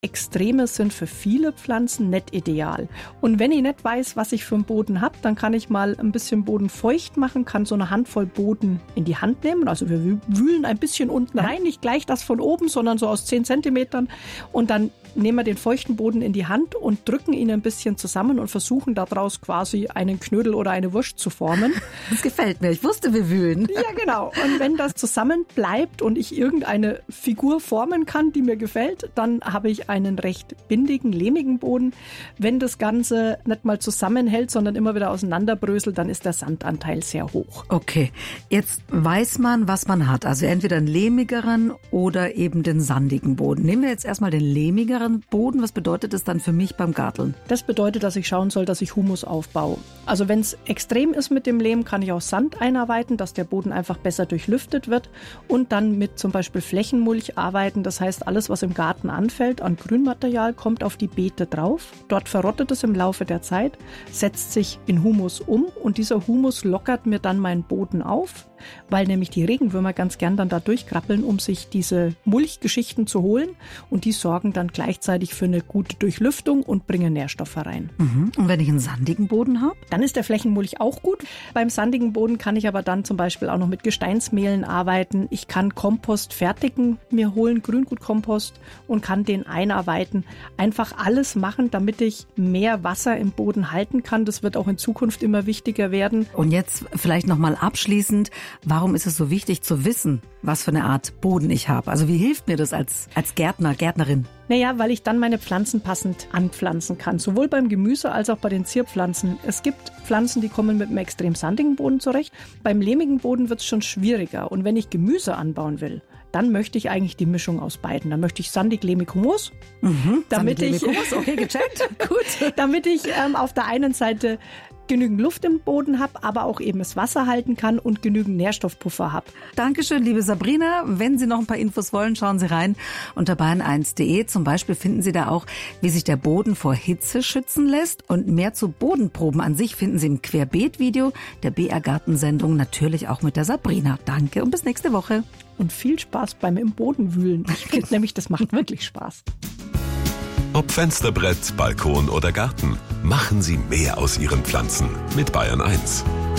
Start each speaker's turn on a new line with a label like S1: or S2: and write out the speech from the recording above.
S1: Extreme sind für viele Pflanzen nicht ideal. Und wenn ich nicht weiß, was ich für einen Boden habe, dann kann ich mal ein bisschen Boden feucht machen, kann so eine Handvoll Boden in die Hand nehmen. Also wir wühlen ein bisschen unten rein, nicht gleich das von oben, sondern so aus 10 Zentimetern. Und dann nehmen wir den feuchten Boden in die Hand und drücken ihn ein bisschen zusammen und versuchen daraus quasi einen Knödel oder eine Wurst zu formen.
S2: Das gefällt mir. Ich wusste, wir wühlen.
S1: Ja, genau. Und wenn das zusammen bleibt und ich irgendeine Figur formen kann, die mir gefällt, dann habe ich einen recht bindigen, lehmigen Boden. Wenn das Ganze nicht mal zusammenhält, sondern immer wieder auseinanderbröselt, dann ist der Sandanteil sehr hoch.
S2: Okay, jetzt weiß man, was man hat. Also entweder einen lehmigeren oder eben den sandigen Boden. Nehmen wir jetzt erstmal den lehmigeren Boden. Was bedeutet das dann für mich beim Garteln?
S1: Das bedeutet, dass ich schauen soll, dass ich Humus aufbaue. Also wenn es extrem ist mit dem Lehm, kann ich auch Sand einarbeiten, dass der Boden einfach besser durchlüftet wird und dann mit zum Beispiel Flächenmulch arbeiten. Das heißt, alles, was im Garten anfällt an Grünmaterial, kommt auf die Beete drauf. Dort verrottet es im Laufe der Zeit, setzt sich in Humus um und dieser Humus lockert mir dann meinen Boden auf, weil nämlich die Regenwürmer ganz gern dann da durchkrabbeln, um sich diese Mulchgeschichten zu holen und die sorgen dann gleichzeitig für eine gute Durchlüftung und bringen Nährstoffe rein.
S2: Und wenn ich einen sandigen Boden habe?
S1: Dann ist der Flächenmulch auch gut. Beim sandigen Boden kann ich aber dann zum Beispiel auch noch mit Gesteinsmehlen arbeiten. Ich kann Kompost fertigen, mir holen, Grüngutkompost und kann den einarbeiten. Einfach alles machen, damit ich mehr Wasser im Boden halten kann. Das wird auch in Zukunft immer wichtiger werden.
S2: Und jetzt vielleicht nochmal abschließend, warum ist es so wichtig zu wissen, was für eine Art Boden ich habe? Also wie hilft mir das als Gärtner, Gärtnerin?
S1: Naja, weil ich dann meine Pflanzen passend anpflanzen kann. Sowohl beim Gemüse als auch bei den Zierpflanzen. Es gibt Pflanzen, die kommen mit einem extrem sandigen Boden zurecht. Beim lehmigen Boden wird es schon schwieriger. Und wenn ich Gemüse anbauen will, dann möchte ich eigentlich die Mischung aus beiden. Dann möchte ich sandig, lehmig, Humus. Damit ich,
S2: okay, gecheckt.
S1: Gut. Damit ich auf der einen Seite genügend Luft im Boden habe, aber auch eben das Wasser halten kann und genügend Nährstoffpuffer habe.
S2: Dankeschön, liebe Sabrina. Wenn Sie noch ein paar Infos wollen, schauen Sie rein unter bayern1.de. Zum Beispiel finden Sie da auch, wie sich der Boden vor Hitze schützen lässt. Und mehr zu Bodenproben an sich finden Sie im Querbeet-Video der BR Gartensendung, natürlich auch mit der Sabrina. Danke und bis nächste Woche.
S1: Und viel Spaß beim im Boden wühlen. Ich finde nämlich, das macht wirklich Spaß.
S3: Ob Fensterbrett, Balkon oder Garten, machen Sie mehr aus Ihren Pflanzen mit Bayern 1.